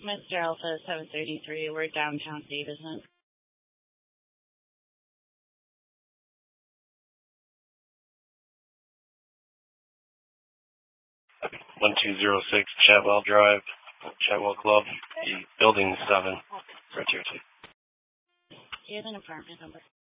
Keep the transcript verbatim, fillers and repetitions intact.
Mister Alpha seven thirty-three. We're downtown Davison. one two zero six Chatwell Drive, Chatwell Club, Building seven, Frontier two. Do you have an apartment number?